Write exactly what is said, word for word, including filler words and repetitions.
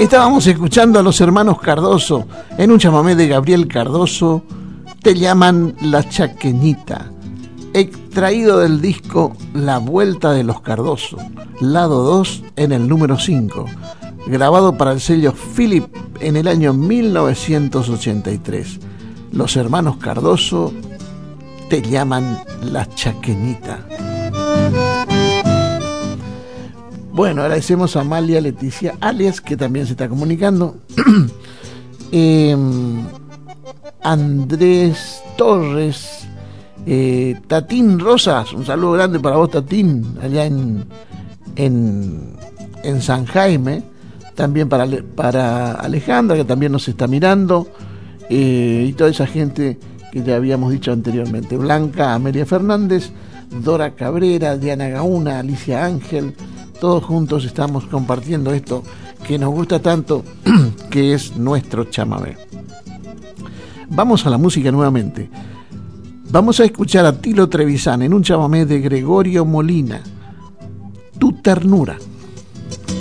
Estábamos escuchando a los hermanos Cardoso en un chamamé de Gabriel Cardoso, Te llaman la chaqueñita, extraído del disco La Vuelta de los Cardoso, lado dos en el número cinco, grabado para el sello Philip en el año mil novecientos ochenta y tres. Los hermanos Cardoso, Te llaman la chaqueñita. Bueno, agradecemos a Amalia Leticia Alias, que también se está comunicando. eh, Andrés Torres, eh, Tatín Rosas, un saludo grande para vos, Tatín, allá en, en, en San Jaime. También para, para Alejandra, que también nos está mirando, eh, y toda esa gente que ya habíamos dicho anteriormente. Blanca Amelia Fernández, Dora Cabrera, Diana Gauna, Alicia Ángel. Todos juntos estamos compartiendo esto que nos gusta tanto, que es nuestro chamamé. Vamos a la música nuevamente. Vamos a escuchar a Tilo Trevisan en un chamamé de Gregorio Molina, Tu ternura.